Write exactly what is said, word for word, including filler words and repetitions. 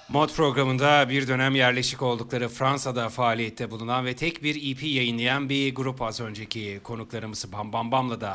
Mod programında bir dönem yerleşik oldukları Fransa'da faaliyette bulunan ve tek bir E P yayınlayan bir grup az önceki konuklarımız Bam Bam Bam'la da